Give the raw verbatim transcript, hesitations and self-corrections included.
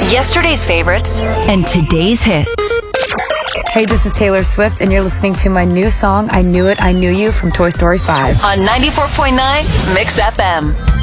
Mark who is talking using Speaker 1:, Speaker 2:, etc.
Speaker 1: Yesterday's favorites and today's hits.
Speaker 2: Hey, this is Taylor Swift, and you're listening to my new song, I Knew It, I Knew You, from Toy Story five.
Speaker 1: On ninety-four point nine Mix F M.